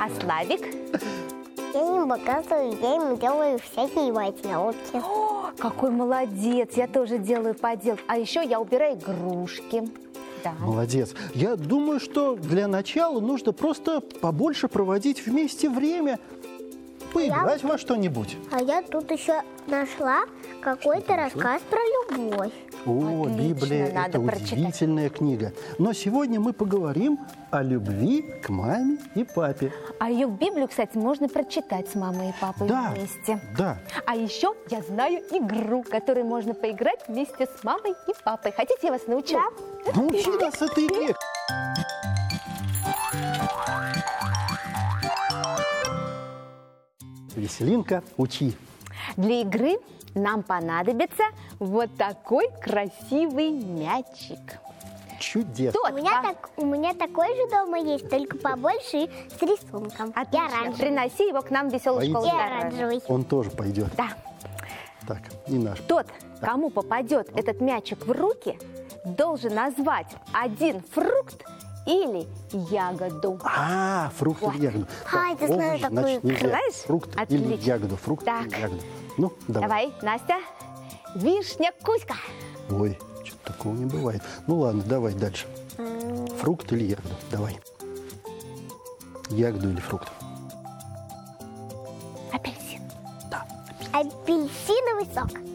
А Славик? Я им показываю, я им делаю всякие поделки. О, какой молодец, я тоже делаю поделки. А еще я убираю игрушки. Да. Молодец. Я думаю, что для начала нужно просто побольше проводить вместе время. Поиграть во что-нибудь. А я тут еще нашла какой-то рассказ про любовь. О, Отлично, Библия – надо это прочитать. удивительная книга. Но сегодня мы поговорим о любви к маме и папе. А ее Библию, кстати, можно прочитать с мамой и папой вместе. Да. А еще я знаю игру, которой можно поиграть вместе с мамой и папой. Хотите, я вас научу? Да. Научи нас этой игре. Веселинка, учи. Для игры нам понадобится вот такой красивый мячик. Чудесно. У меня такой же дома есть, только побольше и с рисунком. И Отлично. оранжевый. Приноси его к нам в веселую школу И здоровья. оранжевый. Он тоже пойдет. Да. Так, и наш. Тот, кому попадет этот мячик в руки, должен назвать один фрукт или ягоду. Фрукт Вот. или ягоду. А, это знаю овощ, такую. значит, нельзя. Знаешь? Фрукт Отлично. или ягоду. Фрукт Так. или ягоду. Ну, давай. Давай, Настя. Вишня Кузька. Ой, что-то такого не бывает. Ну ладно, давай дальше. Фрукт или ягоду? Давай. Ягоду или фрукт? Апельсин. Да. Апельсиновый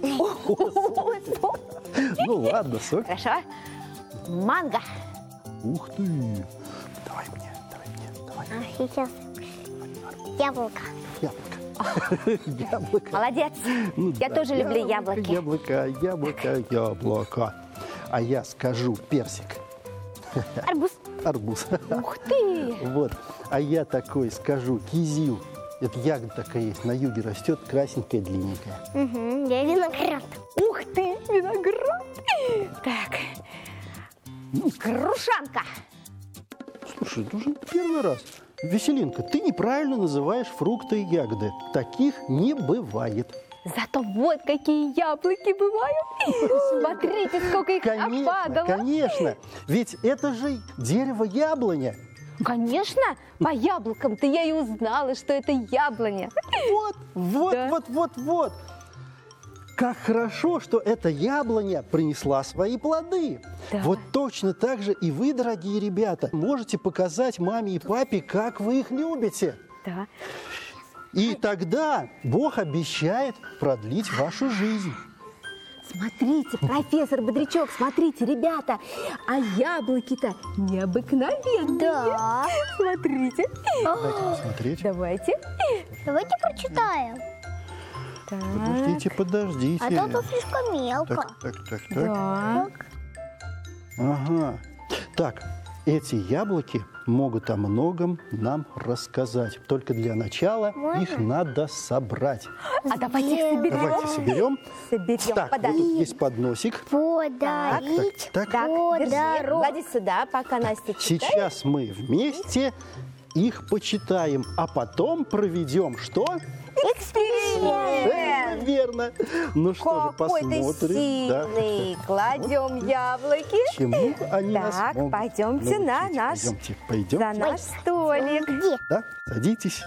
сок. Ну ладно, сок. Хорошо. Манго. Ух ты. Давай мне, давай. А сейчас яблоко. Яблоко. Яблоко. Молодец. Ну Я да, тоже люблю яблоки. Яблоко. А я скажу персик. Арбуз. Арбуз. Ух ты. Вот. А я такой скажу кизил. Это ягода такая есть, на юге растет, красненькая, длинненькая. Угу, я виноград. Ух ты, виноград. Так. Крушанка. Слушай, это уже первый раз. Веселинка, ты неправильно называешь фрукты и ягоды. Таких не бывает. Зато вот какие яблоки бывают. Смотрите, сколько их опадало. Конечно. Ведь это же дерево яблоня. Конечно, по яблокам-то я и узнала, что это яблоня. Вот. Как хорошо, что эта яблоня принесла свои плоды. Да. Вот точно так же и вы, дорогие ребята, можете показать маме и папе, как вы их любите. Да. И тогда Бог обещает продлить вашу жизнь. Смотрите, профессор Бодрячок, смотрите, ребята, а яблоки-то необыкновенные. Да. Смотрите. Давайте посмотреть. Давайте. Давайте прочитаем. Так. Подождите. А то тут слишком мелко. Так. Да. Ага. Так, эти яблоки могут о многом нам рассказать. Только для начала Можно? их надо собрать. А давайте их соберем. Давайте соберем. Соберем. Так, вот тут есть подносик. Подарить. Так. Так, держи, Подарок. клади сюда, пока Настя читает. Сейчас мы вместе их почитаем, а потом проведем что? Эксперимент. Верно. Ну что же, Какой ты посмотрим. Да. сильный. Кладем яблоки. Чему они нас Так, могут пойдемте на научить? наш, Пойдемте. за наш столик. Где? Да, садитесь.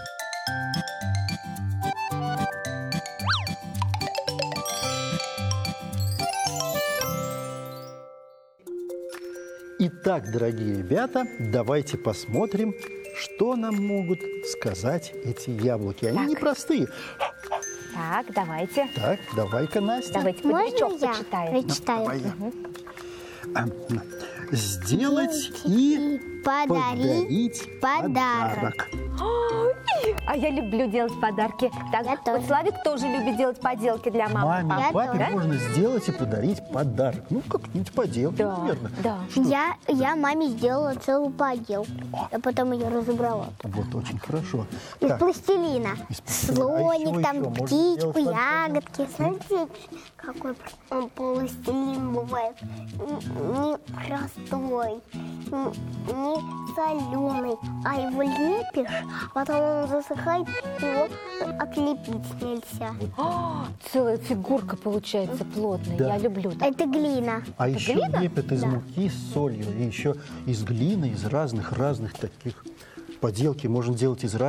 Итак, дорогие ребята, давайте посмотрим, что нам могут сказать эти яблоки. Они Так. непростые. Так, давайте. Так, давай-ка, Настя. Давайте Можно Бодрячок я почитаем. прочитаю? Давай я. Сделать и Подарить подарить подарок. Ой, а я люблю делать подарки. Так, Я вот тоже. Славик тоже любит делать поделки для мамы. Маме и и папы, папе да? можно сделать и подарить подарок. Ну, как-нибудь поделки, Да, наверное. да. Что? Я маме сделала целую поделку. Я потом ее разобрала. Вот, очень хорошо. Из Так, пластилина. Из пластилина. А Слоник, еще там можно птичку, сделать ягодки. Смотрите, какой он пластилин бывает. Не простой, не соленый, а его лепишь, потом он засыхает, его отлепить нельзя. О, целая фигурка получается плотная. Да. Я люблю так. Это глина. А еще глина? лепят из Да. муки с солью, и еще из глины, из разных таких поделки можно делать из разных.